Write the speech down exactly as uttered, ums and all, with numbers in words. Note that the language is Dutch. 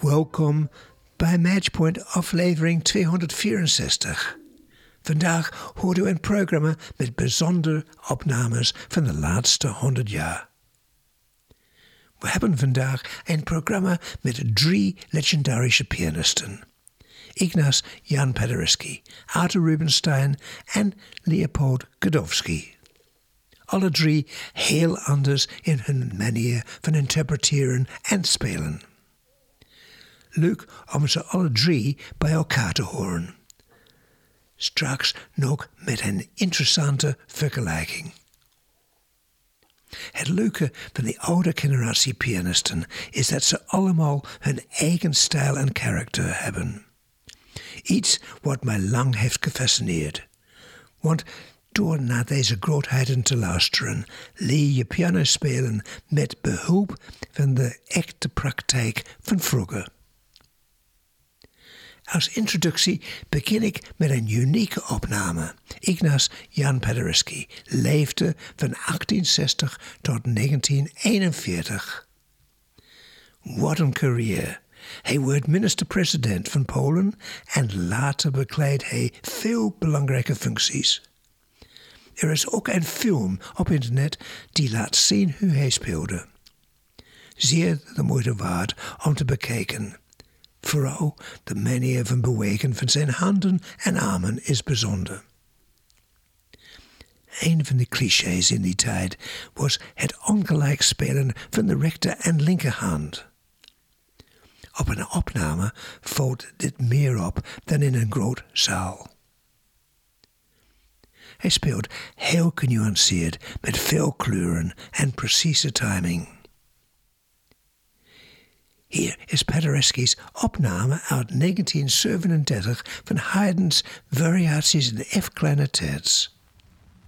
Welkom bij Matchpoint aflevering tweehonderdvierenzestig. Vandaag hoort u een programma met bijzondere opnames van de laatste honderd jaar. We hebben vandaag een programma met drie legendarische pianisten. Ignaz Jan Paderewski, Arthur Rubinstein en Leopold Godowsky. Alle drie heel anders in hun manier van interpreteren en spelen. Leuk om ze alle drie bij elkaar te horen. Straks nog met een interessante vergelijking. Het leuke van de oude generatie pianisten is dat ze allemaal hun eigen stijl en karakter hebben. Iets wat mij lang heeft gefascineerd. Want door naar deze grootheden te luisteren, leer je piano spelen met behulp van de echte praktijk van vroeger. Als introductie begin ik met een unieke opname. Ignaz Jan Paderewski leefde van achttienzestig tot negentien eenenveertig. Wat een carrière. Hij werd minister-president van Polen en later bekleedde hij veel belangrijke functies. Er is ook een film op internet die laat zien hoe hij speelde. Zeer de moeite waard om te bekijken. Vooral de manier van bewegen van zijn handen en armen is bijzonder. Een van de clichés in die tijd was het ongelijk spelen van de rechter- en linkerhand. Op een opname valt dit meer op dan in een groot zaal. Hij speelt heel genuanceerd met veel kleuren en precieze timing. Hier is Paderewski's opname uit negentien zevenendertig van Haydn's Variaties in F kleine terts.